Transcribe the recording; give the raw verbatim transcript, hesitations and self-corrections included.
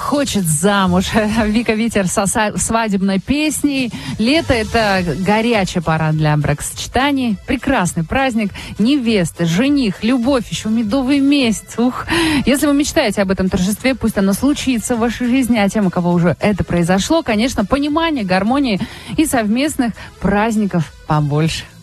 хочет замуж. Вика Витер со свадебной песней. Лето — это горячая пора для бракосочетаний. Прекрасный праздник. Невеста, жених, любовь, еще медовый месяц. Ух. Если вы мечтаете об этом торжестве, пусть оно случится в вашей жизни. А тем, у кого уже это произошло, конечно, понимание, гармонии и совместных праздников побольше.